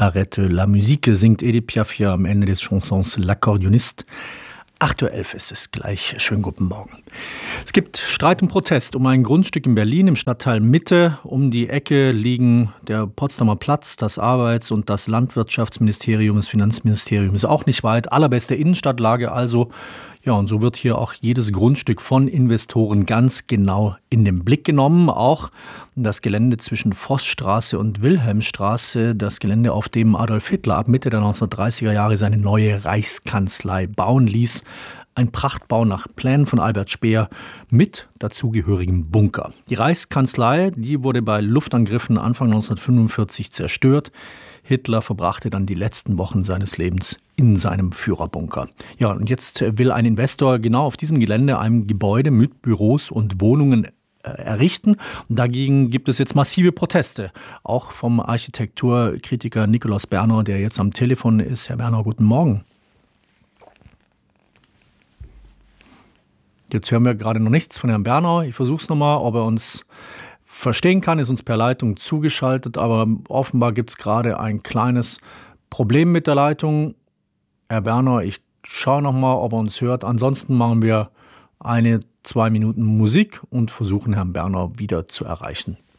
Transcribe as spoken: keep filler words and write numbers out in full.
Arrête la musique singt Edith Piaf hier am Ende des Chansons L'Accordioniste. acht Uhr elf ist es gleich. Schönen guten Morgen. Es gibt Streit und Protest um ein Grundstück in Berlin im Stadtteil Mitte. Um die Ecke liegen der Potsdamer Platz, das Arbeits- und das Landwirtschaftsministerium, das Finanzministerium ist auch nicht weit. Allerbeste Innenstadtlage also. Ja, und so wird hier auch jedes Grundstück von Investoren ganz genau in den Blick genommen. Auch das Gelände zwischen Vossstraße und Wilhelmstraße, das Gelände, auf dem Adolf Hitler ab Mitte der neunzehnhundertdreißiger Jahre seine neue Reichskanzlei bauen ließ. Ein Prachtbau nach Plänen von Albert Speer mit dazugehörigem Bunker. Die Reichskanzlei, die wurde bei Luftangriffen Anfang neunzehnhundertfünfundvierzig zerstört. Hitler verbrachte dann die letzten Wochen seines Lebens in seinem Führerbunker. Ja, und jetzt will ein Investor genau auf diesem Gelände ein Gebäude mit Büros und Wohnungen äh, errichten. Und dagegen gibt es jetzt massive Proteste, auch vom Architekturkritiker Nikolaus Berner, der jetzt am Telefon ist. Herr Berner, guten Morgen. Jetzt hören wir gerade noch nichts von Herrn Berner. Ich versuche es nochmal, ob er uns verstehen kann, ist uns per Leitung zugeschaltet, aber offenbar gibt es gerade ein kleines Problem mit der Leitung. Herr Berner, ich schaue nochmal, ob er uns hört. Ansonsten machen wir eine, zwei Minuten Musik und versuchen, Herrn Berner wieder zu erreichen.